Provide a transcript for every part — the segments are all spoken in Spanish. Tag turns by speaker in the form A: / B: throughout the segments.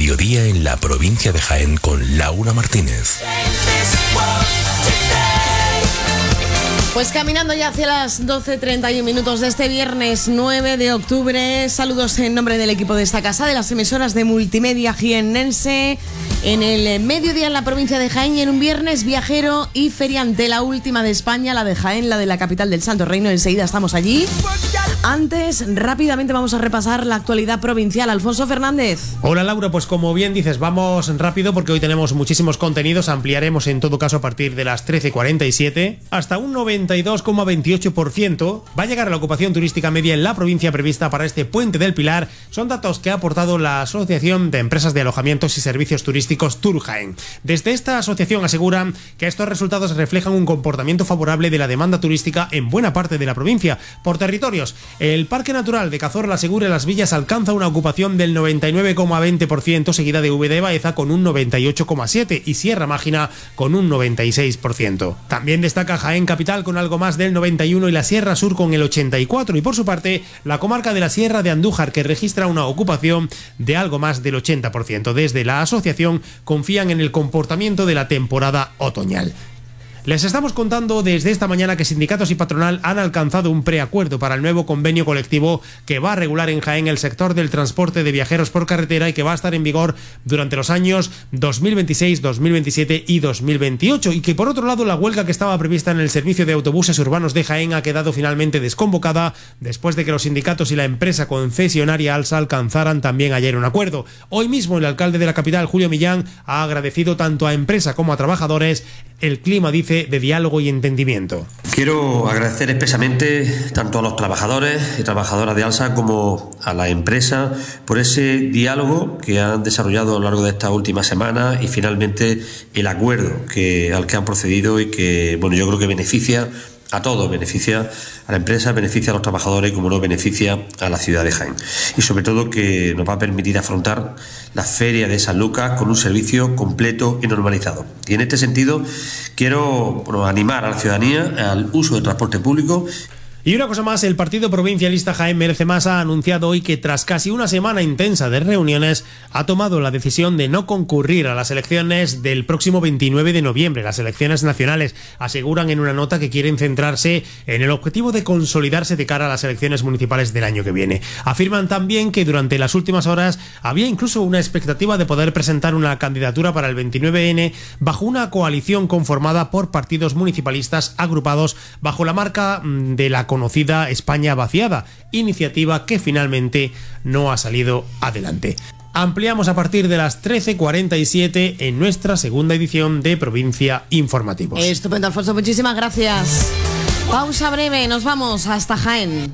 A: mediodía en la provincia de Jaén con Laura Martínez.
B: Pues caminando ya hacia las 12:31 de este viernes 9 de octubre. Saludos en nombre del equipo de esta casa, de las emisoras de multimedia jiennense, en el mediodía en la provincia de Jaén y en un viernes viajero y feriante, la última de España, la de Jaén, la de la capital del Santo Reino. Enseguida estamos allí. Antes, rápidamente vamos a repasar la actualidad provincial. Alfonso Fernández.
C: Hola Laura, pues como bien dices, vamos rápido porque hoy tenemos muchísimos contenidos. Ampliaremos en todo caso a partir de las 13:47 hasta un 92,28%. Va a llegar a la ocupación turística media en la provincia prevista para este Puente del Pilar. Son datos que ha aportado la Asociación de Empresas de Alojamientos y Servicios Turísticos Turjaén. Desde esta asociación aseguran que estos resultados reflejan un comportamiento favorable de la demanda turística en buena parte de la provincia. Por territorios, el Parque Natural de Cazorla, Segura y Las Villas alcanza una ocupación del 99,20%, seguida de Úbeda y Baeza con un 98,7% y Sierra Mágina con un 96%. También destaca Jaén Capital con algo más del 91% y la Sierra Sur con el 84%. Y por su parte, la comarca de la Sierra de Andújar, que registra una ocupación de algo más del 80%. Desde la asociación confían en el comportamiento de la temporada otoñal. Les estamos contando desde esta mañana que sindicatos y patronal han alcanzado un preacuerdo para el nuevo convenio colectivo que va a regular en Jaén el sector del transporte de viajeros por carretera y que va a estar en vigor durante los años 2026, 2027 y 2028, y que por otro lado la huelga que estaba prevista en el servicio de autobuses urbanos de Jaén ha quedado finalmente desconvocada después de que los sindicatos y la empresa concesionaria Alsa alcanzaran también ayer un acuerdo. Hoy mismo el alcalde de la capital, Julio Millán, ha agradecido tanto a empresa como a trabajadores el clima, dice, de diálogo y entendimiento.
D: Quiero agradecer expresamente tanto a los trabajadores y trabajadoras de Alsa como a la empresa por ese diálogo que han desarrollado a lo largo de estas últimas semanas y finalmente el acuerdo al que han procedido y que, bueno, yo creo que beneficia a todos, beneficia a la empresa, beneficia a los trabajadores y, como no, beneficia a la ciudad de Jaén. Y sobre todo que nos va a permitir afrontar la Feria de San Lucas con un servicio completo y normalizado. Y en este sentido quiero animar a la ciudadanía al uso del transporte público.
C: Y una cosa más, el Partido Provincialista Jaén Merece Más ha anunciado hoy que tras casi una semana intensa de reuniones ha tomado la decisión de no concurrir a las elecciones del próximo 29 de noviembre, las elecciones nacionales. Aseguran en una nota que quieren centrarse en el objetivo de consolidarse de cara a las elecciones municipales del año que viene. Afirman también que durante las últimas horas había incluso una expectativa de poder presentar una candidatura para el 29N bajo una coalición conformada por partidos municipalistas agrupados bajo la marca de la conocida España Vaciada, iniciativa que finalmente no ha salido adelante. Ampliamos a partir de las 13:47 en nuestra segunda edición de Provincia Informativos.
B: Estupendo, Alfonso, muchísimas gracias. Pausa breve, nos vamos hasta Jaén.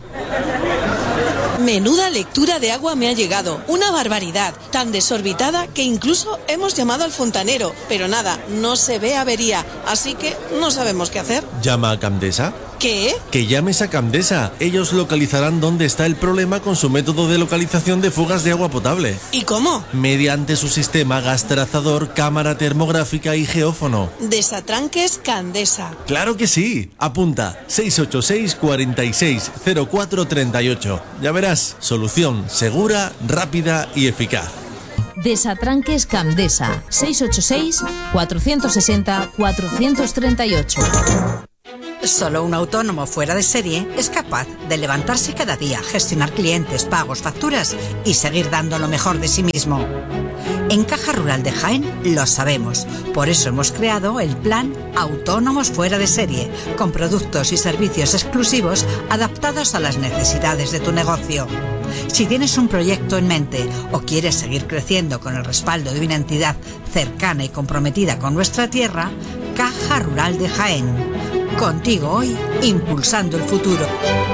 E: Menuda lectura de agua me ha llegado, una barbaridad, tan desorbitada que incluso hemos llamado al fontanero, pero nada, no se ve avería, así que no sabemos qué hacer.
F: ¿Llama a Camdesa?
E: ¿Qué?
F: Que llames a Camdesa. Ellos localizarán dónde está el problema con su método de localización de fugas de agua potable.
E: ¿Y cómo?
F: Mediante su sistema gas trazador, cámara termográfica y geófono.
E: Desatranques Candesa.
F: ¡Claro que sí! Apunta 686 46 04 38. Ya verás, solución segura, rápida y eficaz.
G: Desatranques Camdesa. 686 460 438.
H: Solo un autónomo fuera de serie es capaz de levantarse cada día, gestionar clientes, pagos, facturas y seguir dando lo mejor de sí mismo. En Caja Rural de Jaén lo sabemos, por eso hemos creado el plan Autónomos Fuera de Serie, con productos y servicios exclusivos adaptados a las necesidades de tu negocio. Si tienes un proyecto en mente o quieres seguir creciendo con el respaldo de una entidad cercana y comprometida con nuestra tierra, Caja Rural de Jaén. Contigo hoy, impulsando el futuro.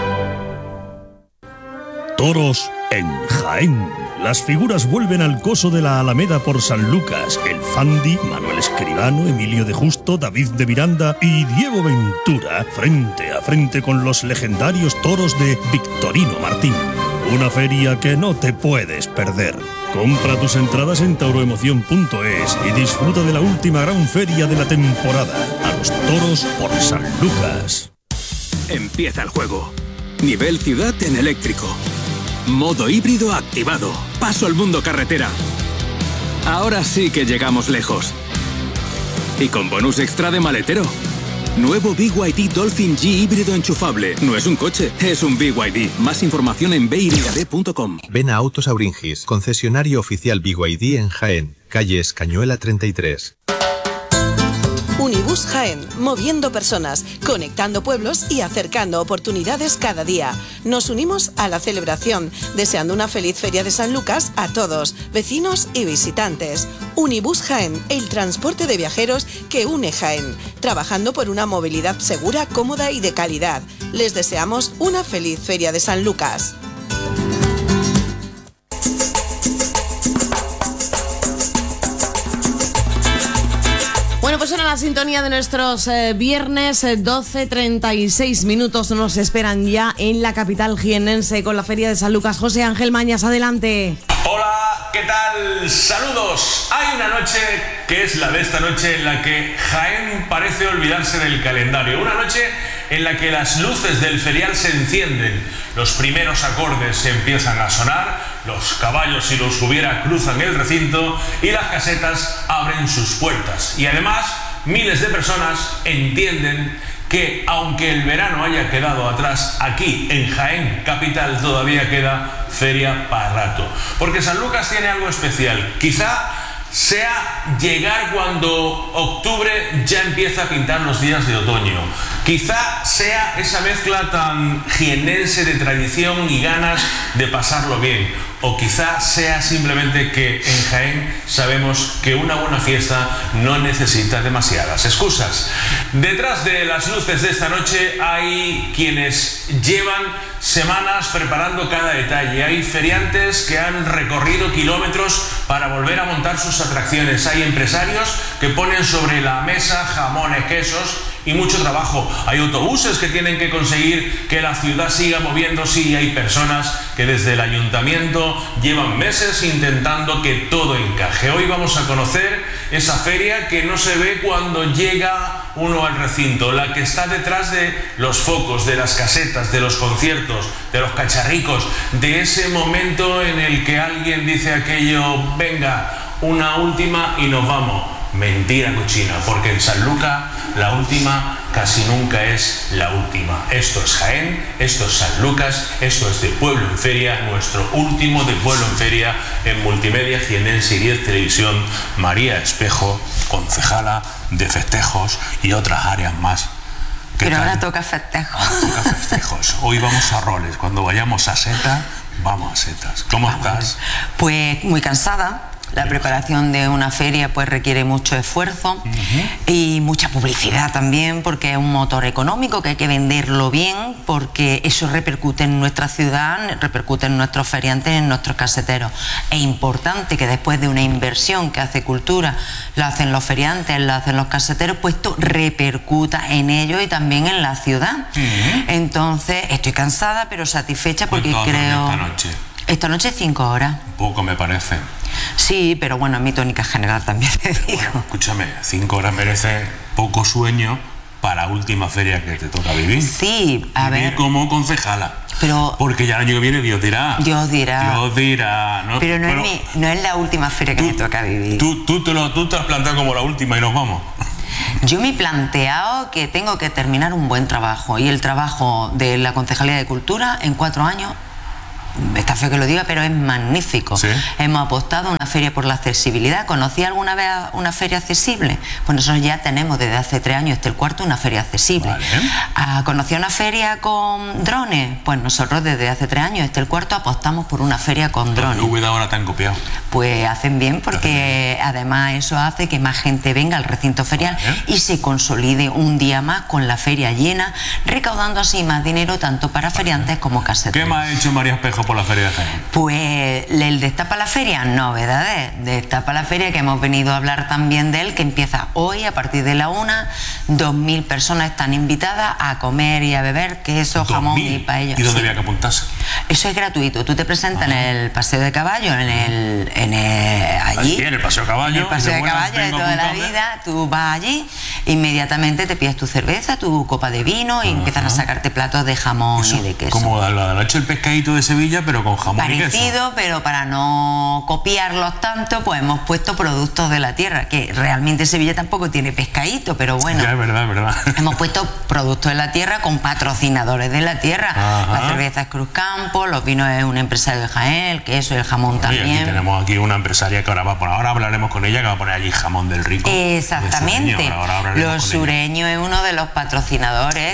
I: Toros en Jaén. Las figuras vuelven al coso de la Alameda por San Lucas. El Fandi, Manuel Escribano, Emilio de Justo, David de Miranda y Diego Ventura, frente a frente con los legendarios toros de Victorino Martín. Una feria que no te puedes perder. Compra tus entradas en tauroemoción.es y disfruta de la última gran feria de la temporada. A los toros por San Lucas.
J: Empieza el juego. Nivel ciudad en eléctrico. Modo híbrido activado. Paso al mundo carretera. Ahora sí que llegamos lejos. Y con bonus extra de maletero. Nuevo BYD Dolphin G híbrido enchufable. No es un coche, es un BYD. Más información en byd.com.
K: Ven a Autos Auringis, concesionario oficial BYD en Jaén, calle Escañuela 33.
E: Unibus Jaén, moviendo personas, conectando pueblos y acercando oportunidades cada día. Nos unimos a la celebración, deseando una feliz Feria de San Lucas a todos, vecinos y visitantes. Unibus Jaén, el transporte de viajeros que une Jaén, trabajando por una movilidad segura, cómoda y de calidad. Les deseamos una feliz Feria de San Lucas.
B: Bueno, pues ahora la sintonía de nuestros viernes, 12:36 minutos nos esperan ya en la capital jiennense con la Feria de San Lucas. José Ángel Mañas, adelante.
L: Hola, ¿qué tal? Saludos. Hay una noche que es la de esta noche en la que Jaén parece olvidarse del calendario. Una noche en la que las luces del ferial se encienden, los primeros acordes se empiezan a sonar, los caballos y los hubiera cruzan el recinto y las casetas abren sus puertas. Y además, miles de personas entienden que aunque el verano haya quedado atrás, aquí en Jaén capital todavía queda feria para rato. Porque San Lucas tiene algo especial. Quizá sea llegar cuando octubre ya empieza a pintar los días de otoño. Quizá sea esa mezcla tan jiennense de tradición y ganas de pasarlo bien. O quizá sea simplemente que en Jaén sabemos que una buena fiesta no necesita demasiadas excusas. Detrás de las luces de esta noche hay quienes llevan semanas preparando cada detalle. Hay feriantes que han recorrido kilómetros para volver a montar sus atracciones. Hay empresarios que ponen sobre la mesa jamones, quesos y mucho trabajo. Hay autobuses que tienen que conseguir que la ciudad siga moviéndose y hay personas que desde el ayuntamiento llevan meses intentando que todo encaje. Hoy vamos a conocer esa feria que no se ve cuando llega uno al recinto, la que está detrás de los focos, de las casetas, de los conciertos, de los cacharricos, de ese momento en el que alguien dice aquello, venga, una última y nos vamos. Mentira cochina, porque en San Lucas la última casi nunca es la última. Esto es Jaén, esto es San Lucas, esto es de Pueblo en Feria, nuestro último de Pueblo en Feria en Multimedia Jiennense y 10 Televisión. María Espejo, concejala de festejos y otras áreas más.
M: Pero ahora toca festejos.
L: Toca festejos. Hoy vamos a roles, cuando vayamos a setas, vamos a setas. ¿Cómo estás?
M: Pues muy cansada. La preparación de una feria pues requiere mucho esfuerzo y mucha publicidad también, porque es un motor económico que hay que venderlo bien, porque eso repercute en nuestra ciudad, repercute en nuestros feriantes, en nuestros caseteros. Es importante que después de una inversión que hace cultura, la hacen los feriantes, la hacen los caseteros, pues esto repercuta en ellos y también en la ciudad. Entonces estoy cansada pero satisfecha porque creo... Esta noche 5 horas.
L: Poco me parece.
M: Sí, pero bueno, en mi tónica general también te digo.
L: Bueno, escúchame, 5 horas merece poco sueño para la última feria que te toca vivir.
M: Sí, a ver.
L: Como concejala.
M: Pero,
L: porque ya el año que viene Dios dirá.
M: Dios dirá.
L: Dios dirá. ¿No?
M: Pero no es la última feria que me toca vivir.
L: Tú te has planteado como la última y nos vamos.
M: Yo me he planteado que tengo que terminar un buen trabajo. Y el trabajo de la Concejalía de Cultura en 4 años... Está feo que lo diga, pero es magnífico. ¿Sí? Hemos apostado a una feria por la accesibilidad. ¿Conocí alguna vez una feria accesible? Pues nosotros ya tenemos desde hace 3 años, este el cuarto, una feria accesible. Vale. ¿Conocí una feria con drones? Pues nosotros desde hace 3 años, este el cuarto, apostamos por una feria con drones.
L: ¿Qué ahora te han copiado?
M: Pues hacen bien, porque además eso hace que más gente venga al recinto ferial y se consolide un día más con la feria llena, recaudando así más dinero tanto para feriantes como caseteros.
L: ¿Qué más ha hecho María Espejo por la feria de Jaén?
M: Pues el Destapa la Feria, novedades. Destapa la Feria, que hemos venido a hablar también de él, que empieza hoy a partir de la 1. 2.000 personas están invitadas a comer y a beber queso, jamón y paella.
L: ¿Y dónde había que apuntarse?
M: Eso es gratuito. Tú te presentas en el Paseo de Caballo, allí.
L: En el Paseo de Caballo.
M: En el Paseo de Caballo de toda la vida. Tú vas allí, inmediatamente te pides tu cerveza, tu copa de vino y empiezan a sacarte platos de jamón y de queso.
L: Como lo ha hecho el pescadito de Sevilla. Sevilla, pero con jamón y queso.
M: Parecido, pero para no copiarlos tanto, pues hemos puesto productos de la tierra, que realmente Sevilla tampoco tiene pescadito, pero bueno.
L: Ya, es verdad, es verdad.
M: Hemos puesto productos de la tierra con patrocinadores de la tierra.
L: Ajá.
M: La cerveza es Cruz Campo, los vinos es un empresario de Jaén, el queso y el jamón
L: Oye,
M: también.
L: aquí tenemos aquí una empresaria que ahora va a poner, ahora hablaremos con ella, que va a poner allí jamón del rico.
M: Exactamente. Los Sureños es uno de los patrocinadores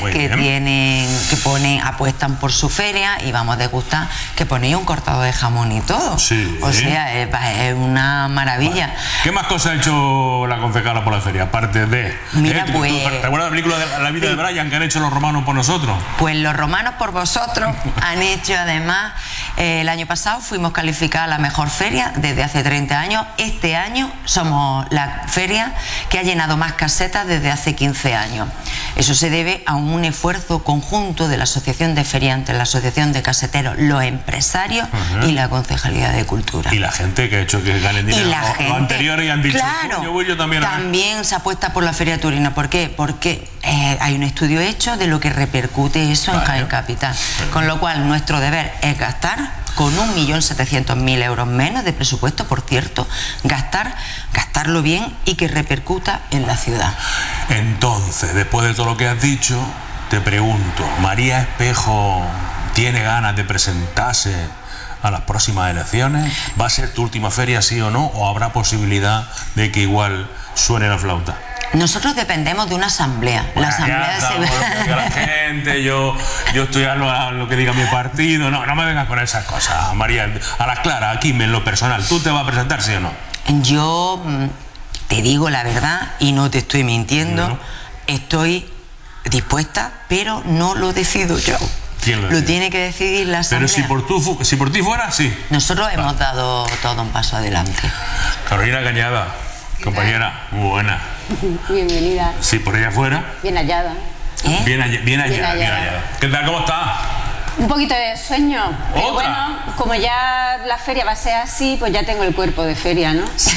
M: que apuestan por su feria, y vamos a degustar, que ponéis un cortado de jamón y todo.
L: Sí.
M: O sea, es una maravilla.
L: Vale. ¿Qué más cosas ha hecho la concejala por la feria? Aparte de...
M: Mira, pues...
L: ¿Te acuerdas de la película de La vida de Brian que han hecho los romanos por nosotros?
M: Pues los romanos por vosotros han hecho, además, el año pasado fuimos calificadas la mejor feria desde hace 30 años. Este año somos la feria que ha llenado más casetas desde hace 15 años. Eso se debe a un esfuerzo conjunto de la Asociación de Feriantes, la Asociación de Caseteros, los empresarios y la Concejalía de Cultura.
L: Y la gente que ha hecho que ganen dinero. Lo anterior y han dicho,
M: claro,
L: yo también.
M: También se apuesta por la feria turina. ¿Por qué? Porque hay un estudio hecho de lo que repercute eso en Jaén Capital. Con lo cual, nuestro deber es gastar con 1.700.000 euros menos de presupuesto, por cierto, gastarlo bien y que repercuta en la ciudad.
L: Entonces, después de todo lo que has dicho, te pregunto, ¿María Espejo tiene ganas de presentarse a las próximas elecciones? ¿Va a ser tu última feria, sí o no? ¿O habrá posibilidad de que igual suene la flauta?
M: Nosotros dependemos de una asamblea. La asamblea
L: se la gente, yo estoy a lo que diga mi partido. No me vengas con esas cosas, María. A las claras, aquí en lo personal, ¿tú te vas a presentar, sí o no?
M: Yo te digo la verdad y no te estoy mintiendo. ¿No? Estoy dispuesta, pero no lo decido yo.
L: ¿Quién lo decide?
M: Lo tiene que decidir la asamblea.
L: Pero si por ti fuera, sí.
M: Nosotros hemos dado todo un paso adelante.
L: Carolina Cañada, compañera, muy buena.
N: Bienvenida.
L: Sí, por ella fuera.
N: Bien hallada.
L: Bien hallada. ¿Qué tal? ¿Cómo está?
N: Un poquito de sueño. Pero bueno, como ya la feria va a ser así, pues ya tengo el cuerpo de feria, ¿no?
L: Sí.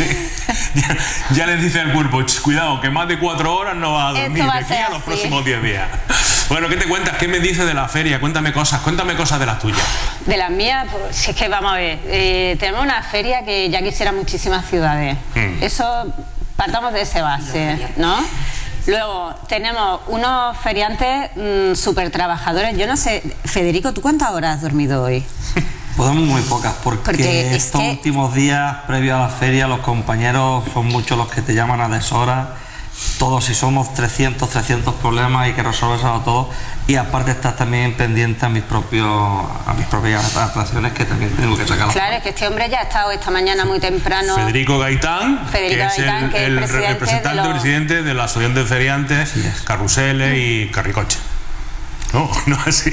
L: Ya les dice al cuerpo, cuidado, que más de 4 horas no va a dormir de aquí a los próximos 10 días. Bueno, ¿qué te cuentas? ¿Qué me dices de la feria? Cuéntame cosas de las tuyas.
N: De las mías, pues es que vamos a ver. Tenemos una feria que ya quisiera muchísimas ciudades. Eso, partamos de ese base, ¿no? Luego tenemos unos feriantes súper trabajadores. Yo no sé, Federico, ¿tú cuántas horas has dormido hoy?
O: Pues muy pocas, porque estos últimos días previos a la feria los compañeros son muchos los que te llaman a deshora. Todos, si somos 300 problemas, hay que resolverlos a todos. Y aparte estás también pendiente a mis propias atracciones que también tengo que sacar.
N: Claro, es que este hombre ya ha estado esta mañana muy temprano.
L: Federico Gaitán, que es el representante presidente de la Asociación de Feriantes, Carruseles y Carricoche. No así.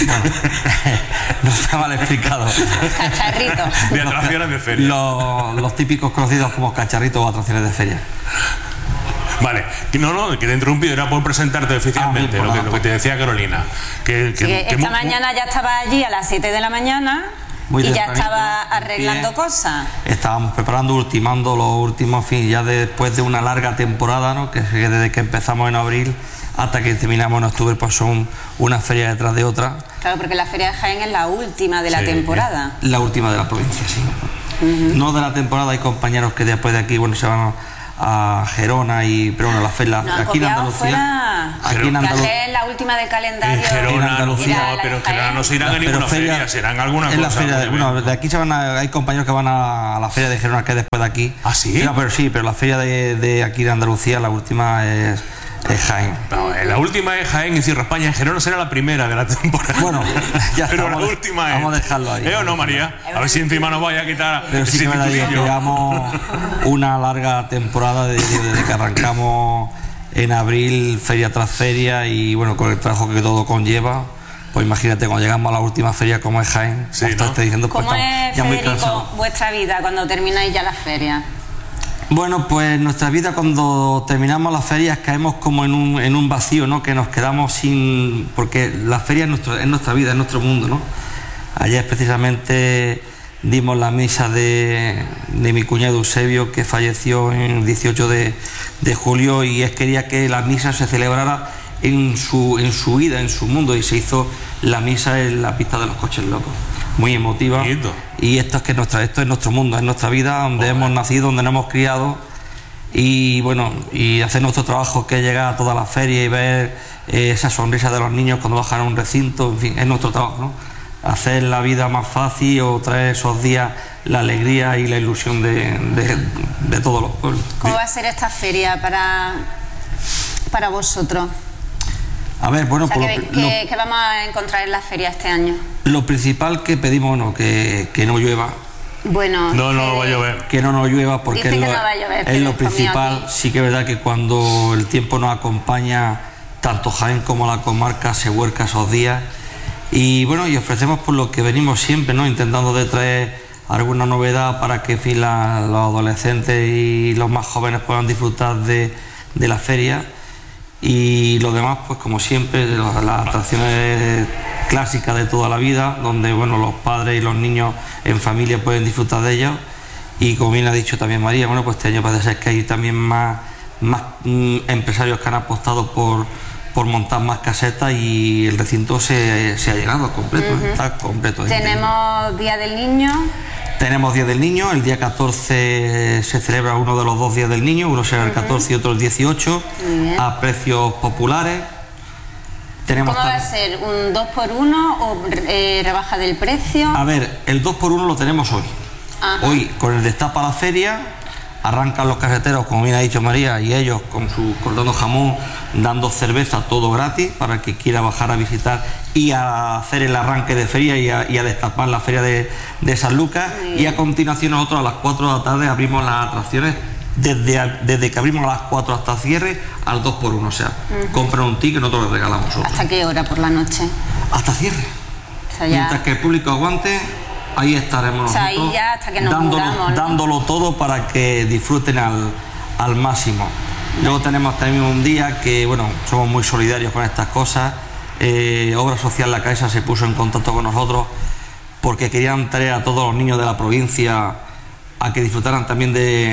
O: No está mal explicado.
N: Cacharritos.
L: De atracciones de feria.
O: Los típicos conocidos como cacharritos o atracciones de feria.
N: Vale,
L: no, que te he interrumpido, era por presentarte oficialmente, lo que te decía Carolina.
N: Esta mañana ya estaba allí a las 7 de la mañana y ya estaba arreglando cosas.
O: Estábamos preparando, ultimando los últimos fines, ya después de una larga temporada, ¿no? Que desde que empezamos en abril hasta que terminamos en octubre, pues son una feria detrás de otra.
N: Claro, porque la feria de Jaén es la última de la temporada.
O: La última de la provincia, sí. No de la temporada, hay compañeros que después de aquí, bueno, se van a Gerona pero bueno, la feria aquí en Andalucía.
N: Aquí en Andalucía es la última del calendario.
L: Gerona, pero en Gerona no se irán a ninguna feria, serán alguna cosa.
O: De aquí hay compañeros que van a la feria de Gerona, que es después de aquí.
L: ¿Ah, sí?
O: Pero la feria de aquí de Andalucía, la última es Jaén.
L: No, la última es Jaén y Sierra España. En Gerona será la primera de la temporada.
O: Bueno, ya está.
L: Pero la última
O: vamos a dejarlo ahí.
L: ¿O no, María? A ver si encima nos vaya a quitar.
O: Pero sí que me llevamos una larga temporada desde que arrancamos en abril, feria tras feria, y bueno, con el trabajo que todo conlleva. Pues imagínate, cuando llegamos a la última feria como es Jaén, diciendo,
N: ¿cómo es, Federico, vuestra vida cuando termináis ya las ferias?
O: Bueno, pues nuestra vida cuando terminamos las ferias caemos como en un vacío, ¿no? Que nos quedamos sin... Porque la feria es nuestra vida, es nuestro mundo, ¿no? Ayer precisamente dimos la misa de mi cuñado Eusebio, que falleció en el 18 de julio, y quería que la misa se celebrara en su vida, en su mundo, y se hizo la misa en la pista de los coches locos. muy emotiva. Y esto es nuestro mundo, es nuestra vida, donde hemos nacido, donde nos hemos criado. Y bueno, y hacer nuestro trabajo, que es llegar a todas las ferias y ver esa sonrisa de los niños cuando bajan a un recinto. En fin, es nuestro trabajo, ¿no? Hacer la vida más fácil o traer esos días la alegría y la ilusión de todos los pueblos.
N: ¿Cómo va a ser esta feria para vosotros?
O: A ver, bueno,
N: ¿qué vamos a encontrar en la feria este año?
O: Lo principal que pedimos, bueno, que no llueva.
N: Bueno,
L: no va a llover.
O: Que no nos llueva, porque es lo principal. Sí que es verdad que cuando el tiempo nos acompaña, tanto Jaén como la comarca se vuelca esos días. Y bueno, y ofrecemos por lo que venimos siempre, ¿no? Intentando de traer alguna novedad para que, en fin, los adolescentes y los más jóvenes puedan disfrutar de la feria. Y lo demás, pues como siempre, las atracciones clásicas de toda la vida, donde bueno, los padres y los niños en familia pueden disfrutar de ellos. Y como bien ha dicho también María, bueno, pues este año parece ser que hay también más empresarios que han apostado por montar más casetas, y el recinto se ha llenado completo, está completo.
N: Tenemos Día del Niño.
O: Tenemos Día del Niño, el día 14 se celebra uno de los dos Días del Niño, uno será el 14 y otro el 18, a precios populares.
N: ¿Cómo va a ser? ¿Un 2x1 o rebaja del precio?
O: A ver, el 2x1 lo tenemos hoy. Hoy, con el destapa la feria, arrancan los caseteros, como bien ha dicho María, y ellos con su cordón jamón, dando cerveza, todo gratis, para el que quiera bajar a visitar y a hacer el arranque de feria y a destapar la feria de San Lucas. Y a continuación nosotros a las 4 de la tarde abrimos las atracciones, desde que abrimos a las 4 hasta cierre, al 2x1, o sea, compran un ticket y nosotros les regalamos otro.
N: ¿Hasta qué hora por la noche?
O: Hasta cierre. O sea, mientras que el público aguante, ahí estaremos nosotros,
N: ahí ya hasta que nos muramos, ¿no?
O: Dándolo todo para que disfruten al máximo. Luego tenemos también un día que, bueno, somos muy solidarios con estas cosas. Obra Social La Caixa se puso en contacto con nosotros porque querían traer a todos los niños de la provincia a que disfrutaran también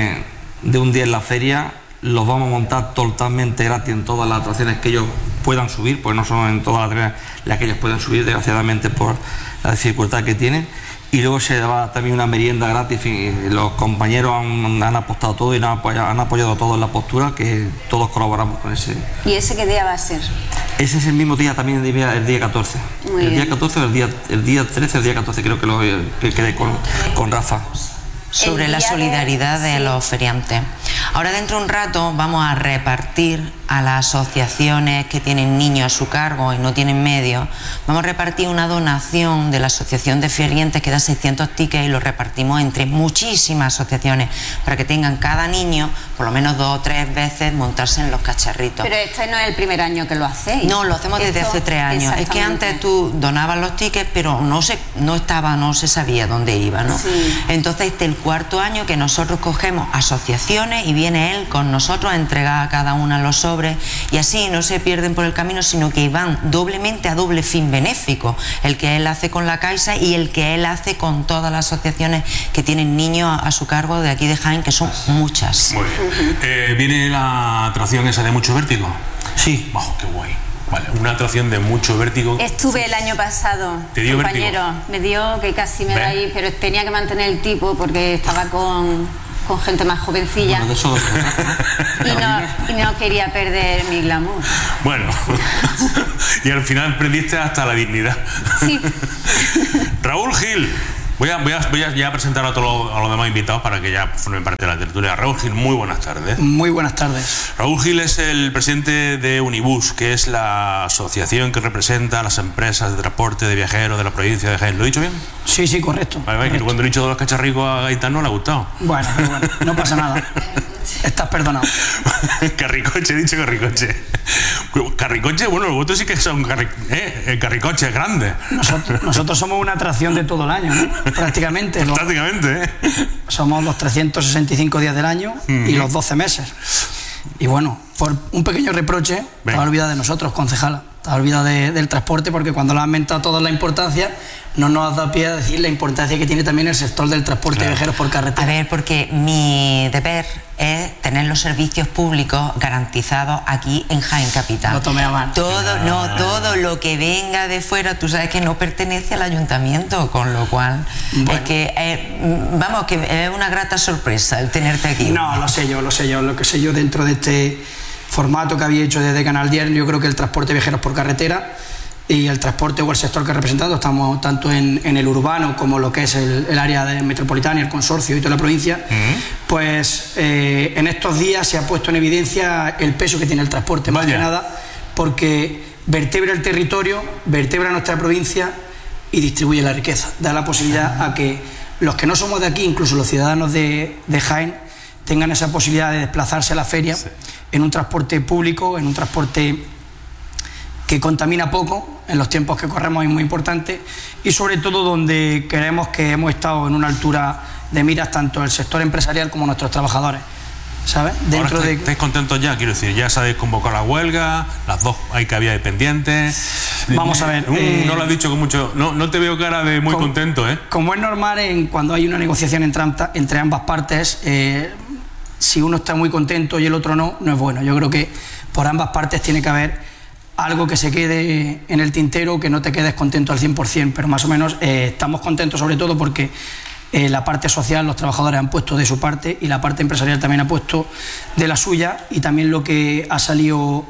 O: de un día en la feria. Los vamos a montar totalmente gratis en todas las atracciones que ellos puedan subir, pues no son en todas las que ellos pueden subir, desgraciadamente, por la dificultad que tienen. Y luego se da también una merienda gratis. Y los compañeros han apostado todo y han apoyado todo en la postura, que todos colaboramos con ese.
N: ¿Y ese qué día va a ser?
O: Ese es el mismo día también, el día 14. El día 14 o el día 13, el día 14, creo que quedé con Rafa.
M: Sobre la solidaridad de los feriantes. Ahora, dentro de un rato, vamos a repartir a las asociaciones que tienen niños a su cargo y no tienen medios. Vamos a repartir una donación de la Asociación de Feriantes que da 600 tickets, y los repartimos entre muchísimas asociaciones para que tengan cada niño por lo menos 2 o 3 veces montarse en los cacharritos.
N: Pero este no es el primer año que lo hacéis.
M: No, lo hacemos desde hace 3 años. Es que antes tú donabas los tickets, pero no se sabía dónde iba, ¿no? Sí. Entonces este es el 4º año que nosotros cogemos asociaciones y viene él con nosotros a entregar a cada una los sobres, y así no se pierden por el camino, sino que van doblemente a doble fin benéfico, el que él hace con la Caixa y el que él hace con todas las asociaciones que tienen niños a su cargo de aquí de Jaén, que son muchas.
L: Muy bien. ¿Viene la atracción esa de mucho vértigo?
O: Sí.
L: ¡Oh, qué guay! Vale, una atracción de mucho vértigo.
N: Estuve el año pasado.
L: ¿Te dio
N: compañero?
L: Vértigo?
N: Me dio que casi me da ahí, pero tenía que mantener el tipo porque estaba con gente más jovencilla.
O: Bueno, de eso
N: y no quería perder mi glamour.
L: Bueno, y al final perdiste hasta la dignidad.
N: Sí.
L: Raúl Gil. Voy a ya presentar a los demás invitados para que ya formen parte de la tertulia. Raúl Gil, muy buenas tardes.
P: Muy buenas tardes.
L: Raúl Gil es el presidente de Unibus, que es la asociación que representa a las empresas de transporte de viajeros de la provincia de Jaén. ¿Lo he dicho bien?
P: Sí, sí, correcto.
L: Vale, que cuando he dicho de los cacharricos a Gaitán no le ha gustado.
P: Bueno, no pasa nada. Estás perdonado.
L: Carricoche, he dicho carricoche. Carricoche, bueno, los votos sí que son carricoches grandes.
P: Nosotros somos una atracción de todo el año, ¿no? Prácticamente.
L: Prácticamente,
P: Somos los 365 días del año y los 12 meses. Y bueno, por un pequeño reproche, te has olvidado de nosotros, concejala. Te has olvidado del transporte, porque cuando lo has mentado toda la importancia, no nos has dado pie a decir la importancia que tiene también el sector del transporte de viajeros por carretera.
M: A ver, porque mi deber es tener los servicios públicos garantizados aquí en Jaén Capital.
P: No tome a mal.
M: Todo lo que venga de fuera, tú sabes que no pertenece al ayuntamiento, con lo cual es que vamos, que es una grata sorpresa el tenerte aquí.
P: No, lo sé yo, lo que sé yo dentro de este formato que había hecho desde Canal 10, yo creo que el transporte de viajeros por carretera y el transporte o el sector que representamos, estamos tanto en el urbano como lo que es el área metropolitana, el consorcio y toda la provincia, pues en estos días se ha puesto en evidencia el peso que tiene el transporte, más que nada porque vertebra el territorio, vertebra nuestra provincia y distribuye la riqueza, da la posibilidad a que los que no somos de aquí, incluso los ciudadanos de Jaén, tengan esa posibilidad de desplazarse a la feria en un transporte público, en un transporte que contamina poco, en los tiempos que corremos es muy importante, y sobre todo donde creemos que hemos estado en una altura de miras tanto el sector empresarial como nuestros trabajadores, ¿sabes? Dentro
L: Ahora estáis contentos ya, quiero decir, ya se habéis convocado la huelga, las dos hay que había de pendientes.
P: Vamos a ver.
L: No lo has dicho con mucho, no te veo cara de muy contento, ¿eh?
P: Como es normal cuando hay una negociación entre ambas partes, si uno está muy contento y el otro no es bueno. Yo creo que por ambas partes tiene que haber algo que se quede en el tintero, que no te quedes contento al 100%, pero más o menos estamos contentos sobre todo porque la parte social, los trabajadores han puesto de su parte y la parte empresarial también ha puesto de la suya, y también lo que ha salido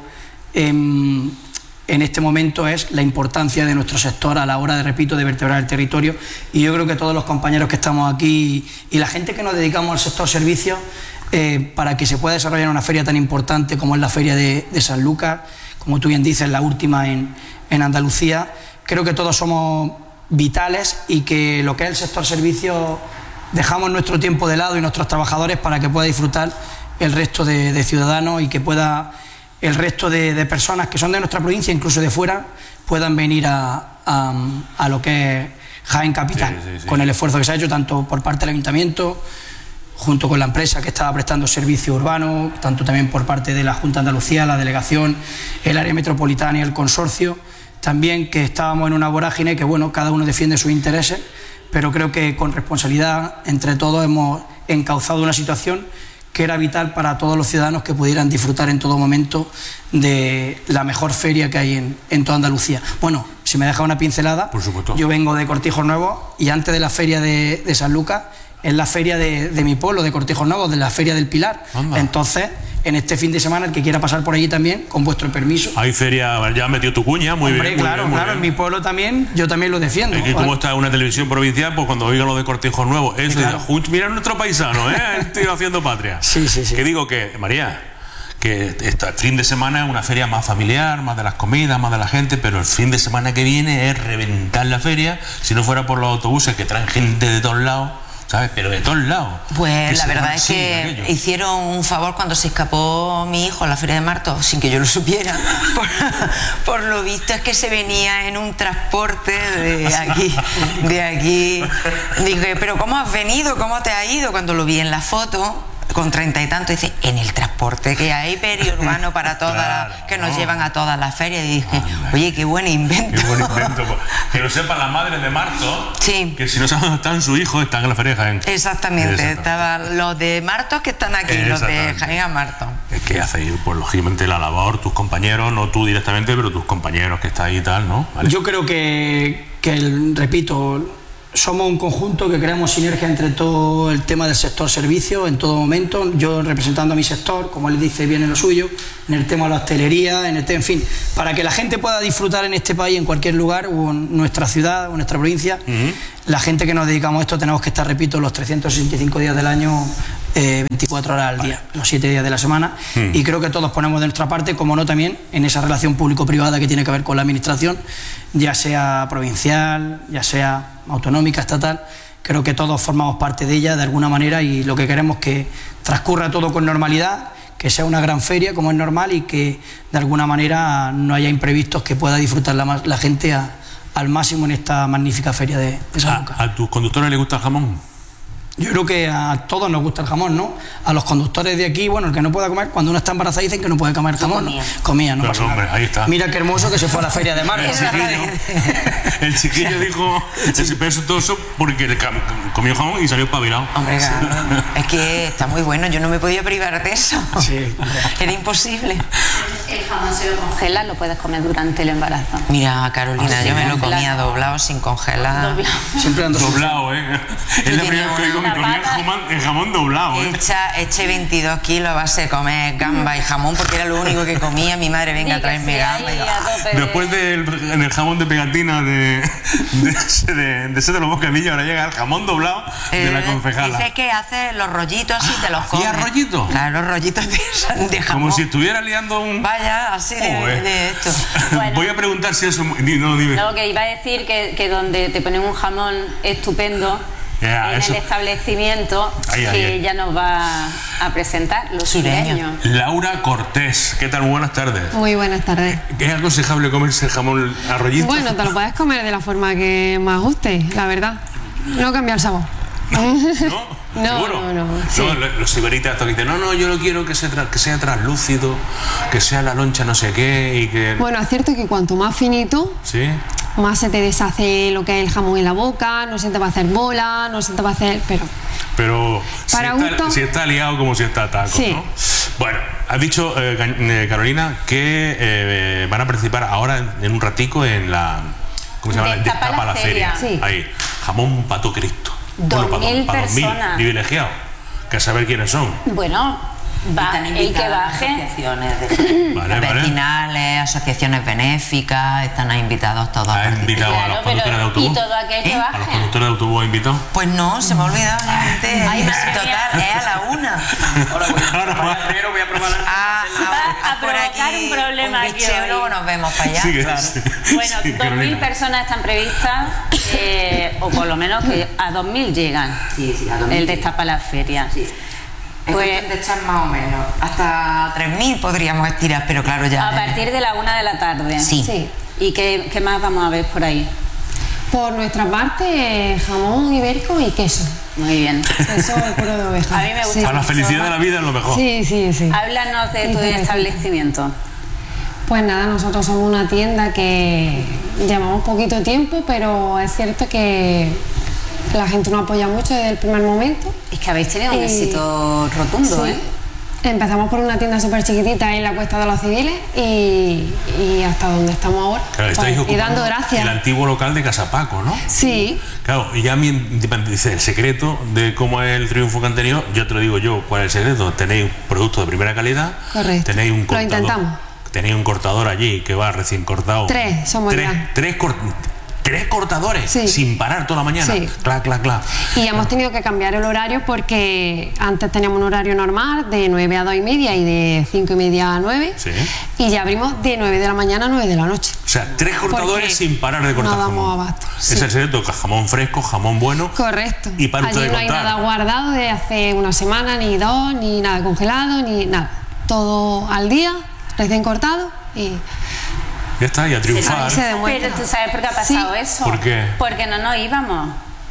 P: en este momento es la importancia de nuestro sector a la hora, repito, de vertebrar el territorio, y yo creo que todos los compañeros que estamos aquí y la gente que nos dedicamos al sector servicios, para que se pueda desarrollar una feria tan importante como es la feria de Sanlúcar, como tú bien dices, la última en Andalucía, creo que todos somos vitales y que lo que es el sector servicios dejamos nuestro tiempo de lado y nuestros trabajadores para que pueda disfrutar el resto de ciudadanos y que pueda el resto de personas que son de nuestra provincia, incluso de fuera, puedan venir a lo que es Jaén Capital, con el esfuerzo que se ha hecho tanto por parte del ayuntamiento, junto con la empresa que estaba prestando servicio urbano, tanto también por parte de la Junta de Andalucía, la delegación, el área metropolitana y el consorcio, también que estábamos en una vorágine que, bueno, cada uno defiende sus intereses, pero creo que con responsabilidad entre todos hemos encauzado una situación que era vital para todos los ciudadanos que pudieran disfrutar en todo momento de la mejor feria que hay en toda Andalucía. Bueno, si me deja una pincelada, por supuesto. Yo vengo de Cortijos Nuevos y antes de la feria de Sanlúcar es la feria de mi pueblo, de Cortijos Nuevos, de la feria del Pilar. Anda. Entonces, en este fin de semana, el que quiera pasar por allí también, con vuestro permiso.
L: Hay feria, ya has metido tu cuña, muy
P: Hombre,
L: bien.
P: Claro,
L: bien.
P: En mi pueblo también, yo también lo defiendo.
L: Y como está en una televisión provincial, pues cuando oiga lo de Cortijos Nuevos, eso, claro. Mira nuestro paisano, estoy haciendo patria.
P: Sí.
L: Que digo que, María, que este fin de semana es una feria más familiar, más de las comidas, más de la gente, pero el fin de semana que viene es reventar la feria, si no fuera por los autobuses que traen gente de todos lados, ¿sabes? Pero de todos lados.
M: Pues la verdad es que hicieron un favor cuando se escapó mi hijo a la Feria de Martos, sin que yo lo supiera. Por lo visto es que se venía en un transporte de aquí. Dije, pero ¿cómo has venido? ¿Cómo te ha ido? Cuando lo vi en la foto, con 30 y tanto, dice, en el transporte que hay periurbano para todas que nos llevan a todas las ferias. Y dije, oye, qué buen invento.
L: Qué buen invento. Que lo sepan las madres de Martos, que si no saben dónde están sus hijos, están en la feria de Jaén.
M: Exactamente. Estaban los de Martos que están aquí, los de Jaén a Martos.
L: Es que hacéis, pues lógicamente, la labor, tus compañeros, no tú directamente, pero tus compañeros que están ahí y tal, ¿no? ¿Vale?
P: Yo creo que repito, somos un conjunto que creamos sinergia entre todo el tema del sector servicio en todo momento, yo representando a mi sector, como él dice bien en lo suyo, en el tema de la hostelería, en fin, para que la gente pueda disfrutar en este país, en cualquier lugar, o en nuestra ciudad, o en nuestra provincia. La gente que nos dedicamos a esto tenemos que estar, repito, los 365 días del año, 24 horas al día, los 7 días de la semana, y creo que todos ponemos de nuestra parte, como no también, en esa relación público-privada que tiene que ver con la administración, ya sea provincial, ya sea autonómica, estatal. Creo que todos formamos parte de ella de alguna manera, y lo que queremos es que transcurra todo con normalidad, que sea una gran feria como es normal, y que de alguna manera no haya imprevistos, que pueda disfrutar la gente al máximo en esta magnífica feria de Sanlúcar.
L: ¿A tus conductores les gusta el jamón?
P: Yo creo que a todos nos gusta el jamón, ¿no? A los conductores de aquí, bueno, el que no pueda comer, cuando uno está embarazada dicen que no puede comer jamón. Comía, no pasa nada.
L: Ahí está.
P: Mira qué hermoso que se fue a la feria de Mar.
L: El chiquillo dijo, eso todo eso porque comió jamón y salió espabilado.
M: Hombre, claro, es que está muy bueno, yo no me podía privar de eso.
P: Sí.
M: Era imposible.
N: El jamón se lo congela, lo puedes comer durante el embarazo.
M: Mira, Carolina, yo me lo comía doblado, sin congelar.
P: Siempre ando
L: doblado, ¿eh? Es la primera vez que digo que comía el jamón doblado, ¿eh?
M: Eché 22 kilos a base de comer gamba y jamón porque era lo único que comía. Mi madre, venga, tráeme gamba.
L: Después del jamón de pegatina de ese de los bocadillos, ahora llega el jamón doblado de la concejala.
M: Dice que hace los rollitos y te los comes.
L: ¿Hacía rollitos?
M: Claro, rollitos de jamón.
L: Como si estuviera liando un...
M: Vaya, así de esto.
N: Bueno.
L: Voy a preguntar si eso... No, dime.
N: No, que iba a decir que donde te ponen un jamón estupendo... en el establecimiento que ya nos va a presentar, los sureños.
L: Laura Cortés, ¿qué tal? Buenas tardes.
Q: Muy buenas tardes.
L: ¿Es aconsejable comerse el jamón a rollitos?
Q: Bueno, te lo puedes comer de la forma que más guste, la verdad. No cambia el sabor. No. Sí.
L: No, los iberitas estos que dicen, no, yo no quiero que sea translúcido, que sea la loncha no sé qué y que...
Q: Bueno, es cierto que cuanto más finito,
L: ¿sí?
Q: Más se te deshace lo que es el jamón en la boca, no se te va a hacer bola, no se te va a hacer...
L: Pero si está liado como si está taco,
Q: sí.
L: ¿no? Bueno, has dicho, Carolina, que van a participar ahora en un ratico en la... ¿Cómo se llama?
N: Destapa la feria.
Q: Sí.
L: Ahí, jamón pato Cristo.
N: 2.000
L: para
N: personas.
L: 2.000 privilegiados, que a saber quiénes son.
N: Bueno, va el que baje.
M: Asociaciones vecinales, asociaciones benéficas, están invitados todos.
L: ¿Ha invitado a los conductores de autobús?
N: ¿Y todo aquel que baje?
L: ¿A los conductores de autobús ha invitado?
M: Pues no, se me ha olvidado la gente. Total, es a la 1.
L: Ahora
P: voy a probar
N: va a provocar un problema aquí hoy.
M: Luego nos vemos para allá.
L: Sí,
N: claro. Bueno, 2.000 personas están previstas, o por lo menos que a 2.000 llegan.
M: Sí, a 2.000.
N: El destapa la feria.
M: Sí. Pues de echar más o menos. Hasta 3.000 podríamos estirar, pero claro, ya.
N: A partir de la 1 de la tarde.
M: Sí.
N: ¿Y qué más vamos a ver por ahí?
Q: Por nuestra parte, jamón ibérico y queso.
N: Muy bien.
Q: Queso puro de oveja.
N: A mí me gusta.
L: Para la felicidad de la vida es lo mejor.
Q: Sí.
N: Háblanos de tu establecimiento.
Q: Pues nada, nosotros somos una tienda que llevamos poquito tiempo, pero es cierto que la gente nos apoya mucho desde el primer momento.
N: Es que habéis tenido un éxito rotundo,
Q: sí. Empezamos por una tienda súper chiquitita en la Cuesta de los Civiles y hasta donde estamos ahora.
L: Claro,
Q: pues, y dando gracias.
L: El antiguo local de Casa Paco, ¿no?
Q: Sí.
L: Claro, y ya dice el secreto de cómo es el triunfo que han tenido. Yo te lo digo yo, ¿cuál es el secreto? Tenéis productos de primera calidad.
Q: Correcto.
L: Tenéis un cortador.
Q: Lo intentamos.
L: Tenéis un cortador allí que va recién cortado.
Q: 3 somos ya.
L: 3 cortadores, sí. Sin parar toda la mañana.
Q: Sí.
L: Clac.
Q: Y hemos tenido que cambiar el horario porque antes teníamos un horario normal de 9 a 2 y media y de 5 y media a 9.
L: Sí.
Q: Y ya abrimos de 9 de la mañana a 9 de la noche.
L: O sea, 3 cortadores sin parar de cortar jamón.
Q: No damos abasto. Sí.
L: Es el secreto, jamón fresco, jamón bueno.
Q: Correcto.
L: Y para
Q: allí no hay nada guardado de hace una semana, ni 2, ni nada congelado, ni nada. Todo al día, recién cortado y...
L: Ya está, y a triunfar.
N: Pero tú sabes por qué ha pasado eso.
L: ¿Por qué?
N: Porque no nos íbamos.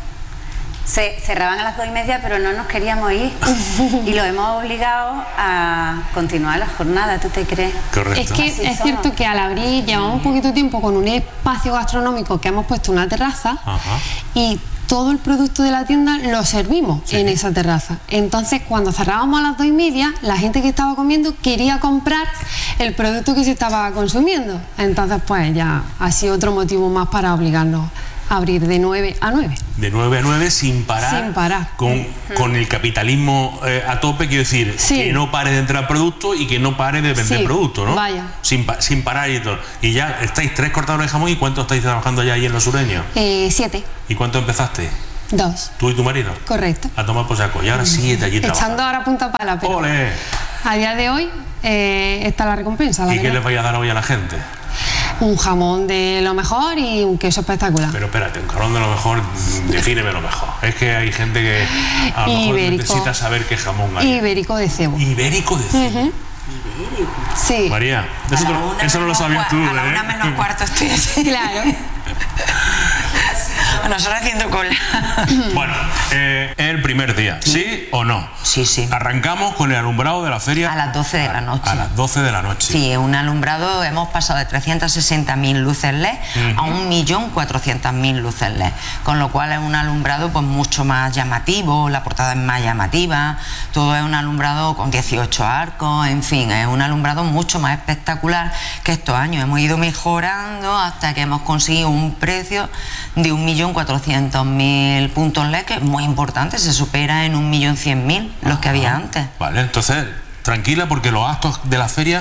N: Se cerraban a las 2:30, pero no nos queríamos ir. Y lo hemos obligado a continuar la jornada, ¿tú te crees?
L: Correcto.
Q: Es que es cierto que al abrir llevamos un poquito tiempo con un espacio gastronómico que hemos puesto una terraza.
L: Ajá.
Q: Y todo el producto de la tienda lo servimos en esa terraza. Entonces, cuando cerrábamos a las 2:30, la gente que estaba comiendo quería comprar el producto que se estaba consumiendo. Entonces, pues ya ha sido otro motivo más para obligarnos a abrir de 9 a 9.
L: De 9 a 9 sin parar.
Q: Sin parar.
L: Con el capitalismo a tope, quiero decir, que no pare de entrar producto y que no pare de vender producto, ¿no?
Q: Vaya.
L: Sin parar y todo. Y ya estáis 3 cortadores de jamón. ¿Y cuánto estáis trabajando ya ahí en Los Sureños?
Q: 7.
L: ¿Y cuánto empezaste?
Q: 2.
L: ¿Tú y tu marido?
Q: Correcto.
L: A tomar por saco. Y ahora 7 allí trabajando.
Q: Echando ahora punta pala, pero
L: ¡ole!
Q: A día de hoy está la recompensa.
L: ¿Y qué les vais a dar hoy a la gente?
Q: Un jamón de lo mejor y un queso espectacular.
L: Pero espérate, un jamón de lo mejor, defíneme lo mejor. Es que hay gente que a lo mejor necesita saber qué jamón hay.
Q: Ibérico de cebo.
L: Ibérico de cebo.
Q: Sí.
L: María, eso no lo sabías tú,
M: A la 1 menos cuarto estoy así.
Q: Claro.
M: Nosotros haciendo cola.
L: Bueno, el primer día, ¿sí o no?
M: Sí, sí.
L: Arrancamos con el alumbrado de la feria.
M: A las 12 de la noche.
L: A las 12 de la noche.
M: Sí, un alumbrado, hemos pasado de 360.000 luces LED a 1.400.000 luces LED, con lo cual es un alumbrado pues mucho más llamativo, la portada es más llamativa, todo es un alumbrado con 18 arcos, en fin, es un alumbrado mucho más espectacular que estos años. Hemos ido mejorando hasta que hemos conseguido un precio de 1.400.000 puntos LED, que es muy importante, se supera en 1.100.000 los que había antes.
L: Vale, entonces tranquila, porque los actos de la feria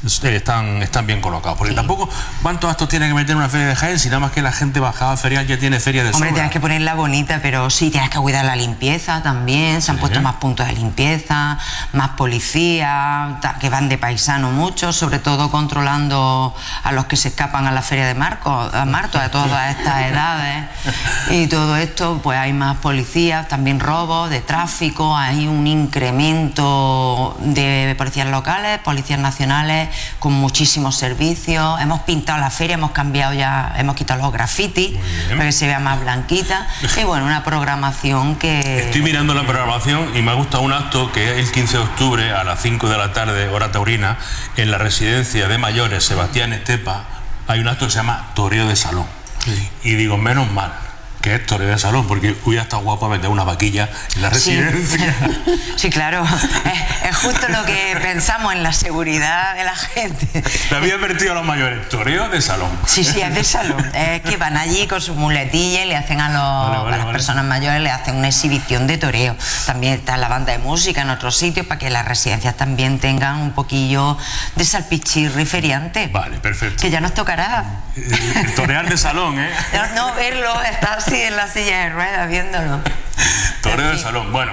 L: están bien colocados, porque tampoco cuántos actos tiene que meter una feria de Jaén, si nada más que la gente bajada ferial ya tiene feria de sobra.
M: Hombre, tienes que ponerla bonita, pero sí, tienes que cuidar la limpieza también, se han puesto más puntos de limpieza, más policías, que van de paisano muchos, sobre todo controlando a los que se escapan a la feria de Marto, a todas estas edades, y todo esto, pues hay más policías, también robos de tráfico, hay un incremento de policías locales, policías nacionales, con muchísimos servicios. Hemos pintado la feria, hemos cambiado ya, hemos quitado los grafitis para que se vea más blanquita, y bueno, una programación que...
L: Estoy mirando la programación y me ha gustado un acto que es el 15 de octubre a las 5 de la tarde, hora taurina, en la residencia de mayores Sebastián Estepa. Hay un acto que se llama Toreo de Salón. Y digo, menos mal que es toreo de salón, porque hubiera estado guapo meter una vaquilla en la residencia.
M: Sí, claro, es justo lo que pensamos en la seguridad de la gente.
L: Te había advertido a los mayores, toreo de salón.
M: Sí, es de salón, es que van allí con sus muletillas y le hacen a las personas mayores, le hacen una exhibición de toreo. También está la banda de música en otros sitios para que las residencias también tengan un poquillo de salpichirri feriante.
L: Vale, perfecto.
M: Que ya nos tocará.
L: El torear de salón, ¿eh?
M: No verlo, estar así en la silla de ruedas viéndolo.
L: Toreo de salón, bueno.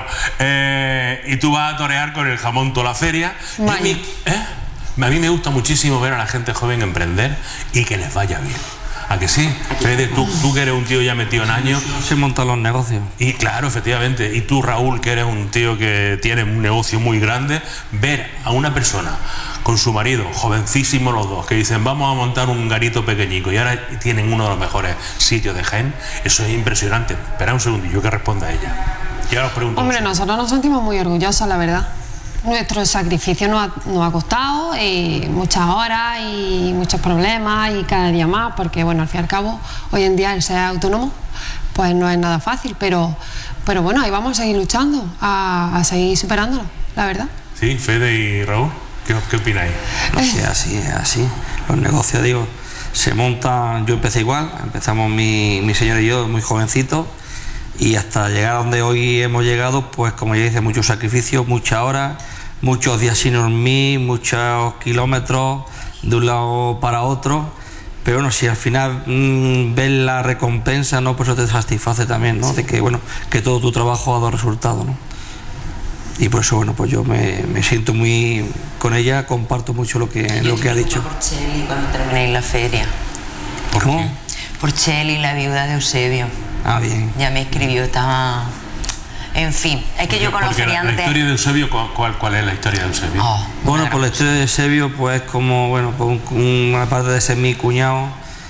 L: Y tú vas a torear con el jamón toda la feria. A mí me gusta muchísimo ver a la gente joven emprender y que les vaya bien. ¿A que sí? Fede, tú que eres un tío ya metido en años.
O: Se montan los negocios.
L: Y claro, efectivamente. Y tú, Raúl, que eres un tío que tiene un negocio muy grande, ver a una persona con su marido, jovencísimos los dos, que dicen vamos a montar un garito pequeñico y ahora tienen uno de los mejores sitios de Jaén, eso es impresionante. Espera un segundillo que responda ella. Y ahora os pregunto.
Q: Hombre, nosotros nos sentimos muy orgullosos, la verdad. Nuestro sacrificio nos ha costado muchas horas y muchos problemas y cada día más, porque bueno, al fin y al cabo, hoy en día el ser autónomo pues no es nada fácil, pero bueno, ahí vamos a seguir luchando, a seguir superándolo, la verdad.
L: Sí, Fede y Raúl, ¿qué opináis?
O: Así. Los negocios, digo, se montan, yo empecé igual, empezamos mi señor y yo muy jovencitos, y hasta llegar a donde hoy hemos llegado, pues como ya dice, muchos sacrificios, muchas horas, muchos días sin dormir, muchos kilómetros de un lado para otro, pero bueno, si al final ves la recompensa, ¿no? Pues eso te satisface también, ¿no? De que bueno, que todo tu trabajo ha dado resultado, ¿no? Y por eso bueno, pues yo me siento muy con ella, comparto mucho lo que ha dicho.
M: Por Cheli cuando terminéis la feria.
L: ¿Por qué?
M: Por Cheli, la viuda de Eusebio.
O: Ah, bien.
M: Ya me escribió, estaba... En fin, es que yo con los feriantes...
L: La historia de Eusebio, ¿cuál es la historia de Eusebio?
O: Bueno, pues la historia de Eusebio, pues como, bueno, pues una parte de ser mi cuñado,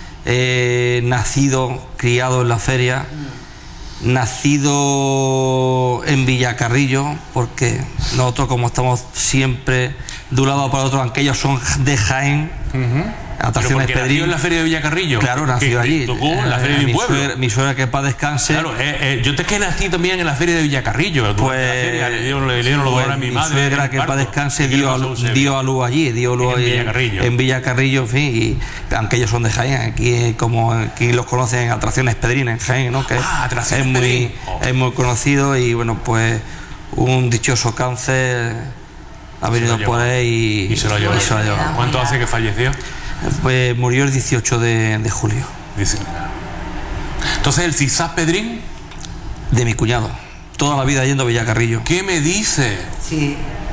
O: nacido, criado en la feria, nacido en Villacarrillo, porque nosotros como estamos siempre de un lado para otro, aunque ellos son de Jaén, atracciones Pedrín.
L: ¿Nació en la feria de Villacarrillo?
O: Claro, nació allí.
L: Tocó en la feria de mi pueblo.
O: Mi suegra, que para descanse.
L: Claro, yo te que nací también en la feria de Villacarrillo.
O: Pues
L: le dieron los honores a mi madre.
O: Mi suegra, que para descanse, dio a luz allí, en Villacarrillo, en fin, y aunque ellos son de Jaén, aquí como aquí los conocen, atracciones Pedrín en Jaén, ¿no? Que es muy conocido, y bueno, pues un dichoso cáncer ha venido por ahí
L: y se lo ha llevado. ¿Cuánto hace que falleció?
O: Pues murió el 18 de julio.
L: Entonces, ¿el Cizás Pedrín?
O: De mi cuñado. Toda la vida yendo a Villacarrillo.
L: ¿Qué me dice?
M: Sí.